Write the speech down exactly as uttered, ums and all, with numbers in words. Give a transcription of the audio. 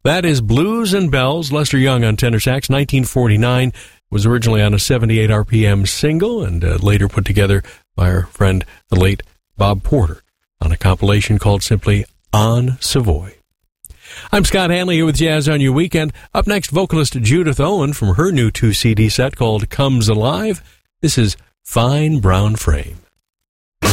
That is Blues and Bells, Lester Young on tenor sax, nineteen forty-nine. Was originally on a seventy-eight R P M single and uh, later put together by our friend, the late Bob Porter, on a compilation called simply On Savoy. I'm Scott Hanley here with Jazz on Your Weekend. Up next, vocalist Judith Owen from her new two C D set called Comes Alive. This is Fine Brown Frame.